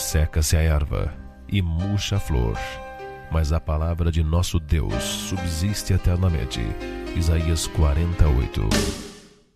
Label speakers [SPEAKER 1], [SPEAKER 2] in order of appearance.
[SPEAKER 1] seca-se a erva e murcha a flor, mas a palavra de nosso Deus subsiste eternamente. Isaías 48.